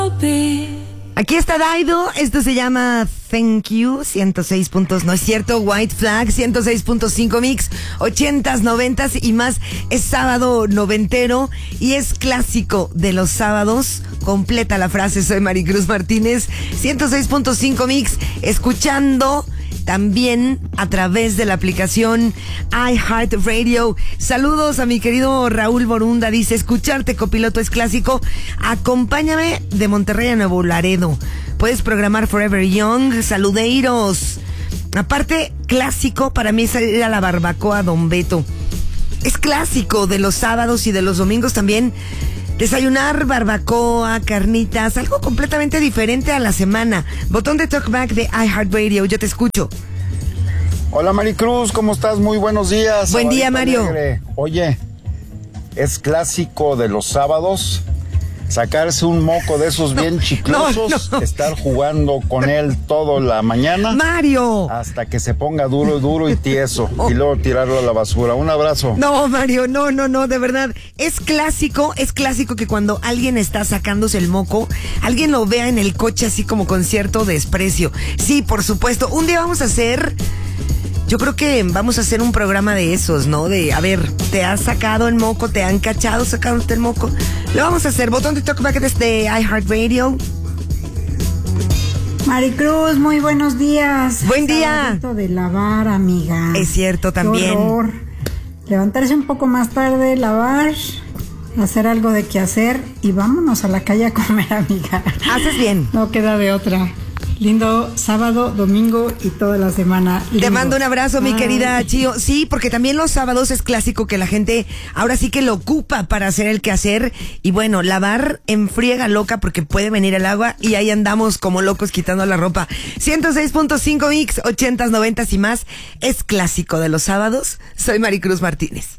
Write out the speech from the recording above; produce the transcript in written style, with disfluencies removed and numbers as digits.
Aquí está Daido, esto se llama Thank You, 106 puntos, no es cierto, White Flag, 106.5 mix, 80s, 90s y más. Es sábado noventero y es clásico de los sábados. Completa la frase, soy Maricruz Martínez, 106.5 mix, escuchando también a través de la aplicación iHeartRadio. Saludos a mi querido Raúl Borunda, dice, escucharte copiloto es clásico. Acompáñame de Monterrey a Nuevo Laredo. Puedes programar Forever Young, saludeiros. Aparte, clásico para mí es ir a la barbacoa Don Beto. Es clásico de los sábados y de los domingos también. Desayunar, barbacoa, carnitas, algo completamente diferente a la semana. Botón de talkback de iHeartRadio, yo te escucho. Hola Maricruz, ¿cómo estás? Muy buenos días. Buen día, Mario. Alegre. Oye, es clásico de los sábados sacarse un moco de esos bien chiclosos, estar jugando con él toda la mañana. Mario. Hasta que se ponga duro y tieso. Y luego tirarlo a la basura. Un abrazo. No, Mario, no, de verdad. Es clásico que cuando alguien está sacándose el moco, alguien lo vea en el coche así como con cierto desprecio. Sí, por supuesto. Un día vamos a hacer... Yo creo que vamos a hacer un programa de esos, ¿no? De, a ver, te has sacado el moco, te han cachado sacándote el moco. Lo vamos a hacer. Botón de talkback desde iHeartRadio. Maricruz, muy buenos días. Buen día. Sabadito de lavar, amiga. Es cierto, también. Qué horror. Levantarse un poco más tarde, lavar, hacer algo de qué hacer y vámonos a la calle a comer, amiga. Haces bien. No queda de otra. Lindo sábado, domingo y toda la semana. Lindo. Te mando un abrazo, mi querida Chío. Sí, porque también los sábados es clásico que la gente ahora sí que lo ocupa para hacer el quehacer. Y bueno, lavar en friega loca porque puede venir el agua y ahí andamos como locos quitando la ropa. 106.5 mix, 80s, 90s y más. Es clásico de los sábados. Soy Maricruz Martínez.